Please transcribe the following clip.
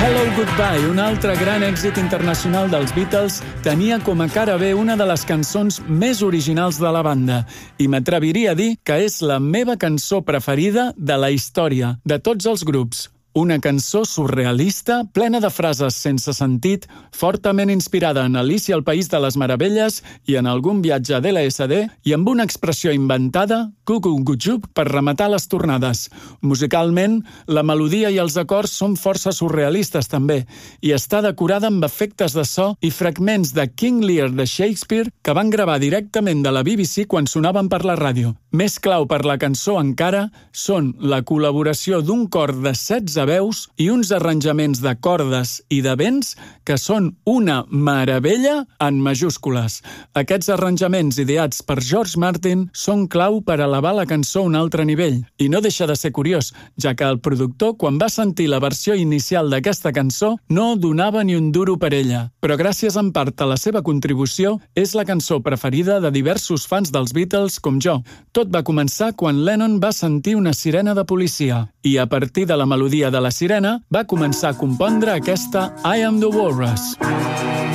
Hello Goodbye, un altre gran èxit internacional dels Beatles, tenia com a cara B una de les cançons més originals de la banda i m'atreviria a dir que és la meva cançó preferida de la història, de tots els grups. Una cançó surrealista, plena de frases sense sentit, fortament inspirada en Alicia al País de les Meravelles i en algun viatge de l'LSD i amb una expressió inventada, cucu-cuchup, per rematar les tornades. Musicalment, la melodia i els acords són força surrealistes també i està decorada amb efectes de so i fragments de King Lear de Shakespeare que van gravar directament de la BBC quan sonaven per la ràdio. Més clau per la cançó encara són la col·laboració d'un cor de 16 veus i uns arranjaments de cordes i de vents que són una meravella en majúscules. Aquests arranjaments ideats per George Martin són clau per elevar la cançó a un altre nivell. I no deixa de ser curiós, ja que el productor, quan va sentir la versió inicial d'aquesta cançó, no donava ni un duro per ella. Però gràcies en part a la seva contribució, és la cançó preferida de diversos fans dels Beatles com jo. Tot va començar quan Lennon va sentir una sirena de policia i a partir de la melodia de la sirena va començar a compondre aquesta I Am the Walrus.